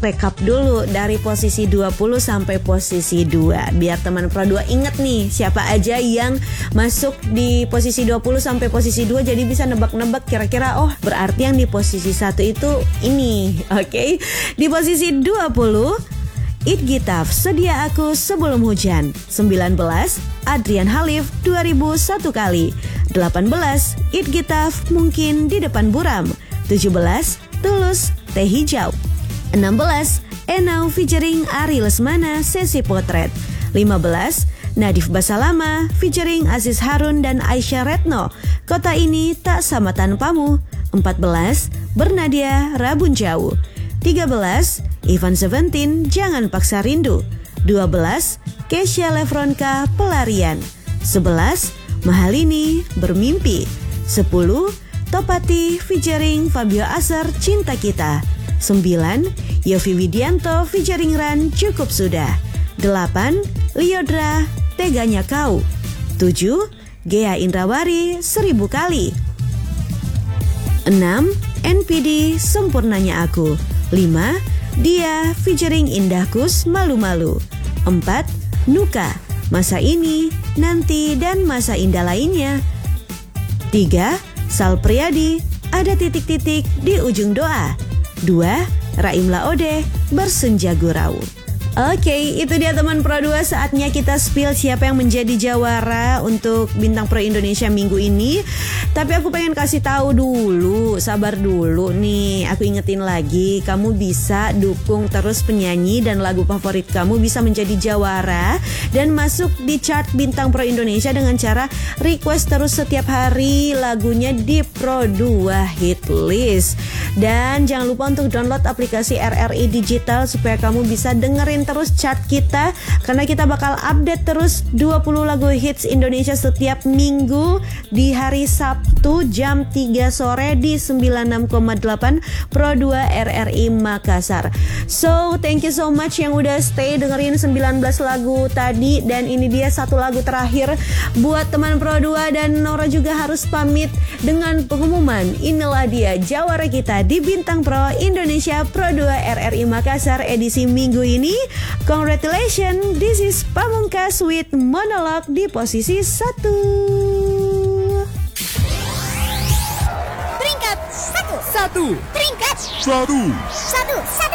rekap dulu dari posisi 20 sampai posisi 2. Biar teman Pro 2 inget nih siapa aja yang masuk di posisi 20 sampai posisi 2. Jadi bisa nebak-nebak kira-kira oh berarti yang di posisi 1 itu ini. Oke. Di posisi 20 It Gitaf, Sedia Aku Sebelum Hujan. 19 Adrian Halif, 2001 Kali. 18 It Gitaf, Mungkin di Depan Buram. 17 Tulus, Teh Hijau. 16 Enau featuring Ari Lesmana, Sesi Potret. 15 Nadif Basalama featuring Aziz Harun dan Aisyah Retno, Kota Ini Tak Sama Tanpamu. 14 Bernadia, Rabun Jauh. 13 Ivan Seventeen, Jangan Paksa Rindu. 12 Kesha Lefronka, Pelarian. 11 Mahalini, Bermimpi. 10 Topati featuring Fabio Asar, Cinta Kita. 9 Yofi Widianto featuring Ran, Cukup Sudah. 8 Liodra, Teganya Kau. 7 Gea Indrawari, 1000 Kali. 6 NPD, Sempurnanya Aku. 5 Dia featuring Indahkus, Malu-Malu. 4 Nuka, Masa Ini, Nanti, dan Masa Indah Lainnya. 3 Sal Priadi, Ada Titik-Titik di Ujung Doa. 2 Raim Laode, Bersenja Gurau. Oke, itu dia teman Pro 2. Saatnya kita spill siapa yang menjadi jawara untuk Bintang Pro Indonesia minggu ini. Tapi aku pengen kasih tahu dulu, sabar dulu nih. Aku ingetin lagi, kamu bisa dukung terus penyanyi dan lagu favorit kamu bisa menjadi jawara dan masuk di chart Bintang Pro Indonesia dengan cara request terus setiap hari lagunya di Pro 2 Hit List. Dan jangan lupa untuk download aplikasi RRI Digital supaya kamu bisa dengerin terus chat kita, karena kita bakal update terus 20 lagu hits Indonesia setiap minggu di hari Sabtu jam 3 sore di 96,8 Pro 2 RRI Makassar. So thank you so much yang udah stay dengerin 19 lagu tadi, dan ini dia satu lagu terakhir buat teman Pro 2, dan Nora juga harus pamit dengan pengumuman. Inilah dia jawara kita di Bintang Pro Indonesia Pro 2 RRI Makassar edisi minggu ini. Congratulations, this is Pamungkas with Monolog di posisi 1. Peringkat 1. Peringkat 1.